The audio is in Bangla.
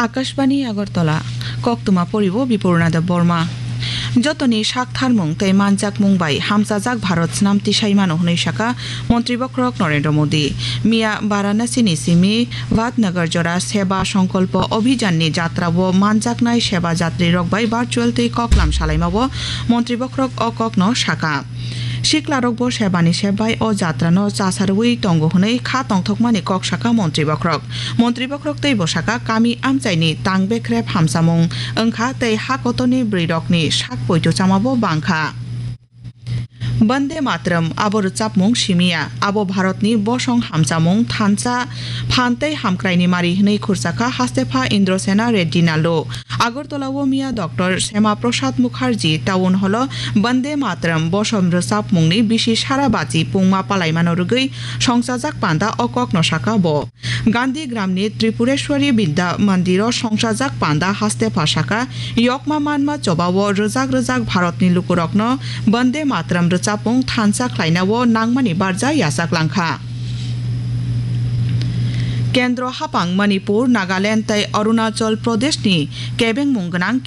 आकाशबाणी আগরতলা কক্তমা পরিব বিপূর্ণাদেব বর্মা যতনি সাকথারমুং তৈ মানজাক মুম্বাই হামজাজাক ভারত নাম তিসাইমানো হनै শাখা মন্ত্রী বক্রক নরেন্দ্র মোদী মিয়া বারাণসীনি সিমি ভাতনগর জরা সেবা সংকল্প অভিযাননি যাত্রাবো মানজাকনাই সেবা যাত্রী রকবাই ভার্চুয়াল তৈ ককলাম সালাইমাবো মন্ত্রী বক্রক অককন শাখা শিকলারকবো সেবানি সেবাই ও যাত্রানো চাসারউই তঙ্গ হनै খা তংথকমানি কক শাখা মন্ত্রী বক্রক তৈ বসাকা কামি আমচাইনি তাংবেख्रेब হামসামুং ओंखा तै हाकतनि ब्रैरकनि साक पयटो चामाबो बांखा बंदे मातरम आबर चापमुं सिमिया आबो भारतनि बसं हामचामुं थानसा फानतै हामक्राइनि मारि हनै खुरसाखा हास्तेफा इन्द्रसेना रेड्डी नालो আগরতলাও মিয়া ডক্টর শ্যামা প্রসাদ মুখার্জি টাউন হল বন্দে মাতরম বসম চাপমুংনি বিশি সারা বাজি পুংমা পালাইমানো রুগৈ সংসাজাক পান্দা অকক নশাকা ব গান্ধী গ্রামনি ত্রিপুরেশ্বরী বিদ্যা মন্দির সংসাজাক পান্দা হাস্তেফা শাখা ইয়কমা মানমা চবাও রজাক ভারতনি লুকুরকন বন্দে মাতরম চাপুং থানসা খ্লাইনাও নাংমানি বারজা यासाक लांखा केंद्र हापां मणिपुर नागालैंड तै अरुणाचल प्रदेशनि केबें मुंगनां